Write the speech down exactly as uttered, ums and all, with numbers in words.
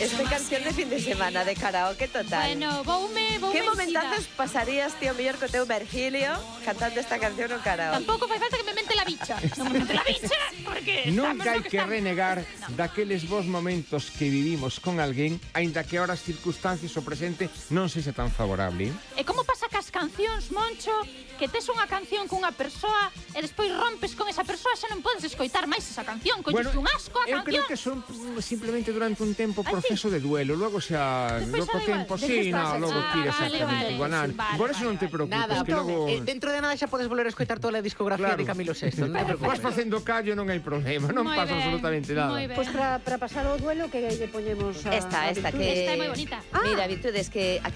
Esta canción de fin de semana de karaoke total. Bueno, voume, voume Que momentazos pasarías, tío, mellor co teu Virgilio cantando esta canción no karaoke? Tampouco fai falta que me mente la bicha. Non me mente la bicha, porque Nunca hai que estamos... renegar daqueles bons momentos que vivimos con alguén, aínda que ahora as circunstancias o presente non sexa tan favorable. E como pasa cas cancións, Moncho, que tes unha canción cunha persoa e despois rompes con esa persoa, xa non podes escoitar máis esa canción, colles un asco a eu canción. creo que son mm, simplemente durante un tempo proceso de duelo, luego xa Despois logo sabe igual. tempo, Despois sí, no, pasa, logo ah, tira vale, exactamente vale, igual. nada. vale, Por eso vale, non te vale. preocupes, Nada, que logo eh, dentro de nada xa podes volver a escoitar toda a discografía Claro. de Camilo Sesto. Non te vas preocupes. facendo callo, non hai problema, non Moi pasa ben, absolutamente nada. moi ben. Pois para para pasar o duelo que lle poñemos a Esta, a esta, Virtude. que... Esta é moi bonita. Mira, Virtudes, que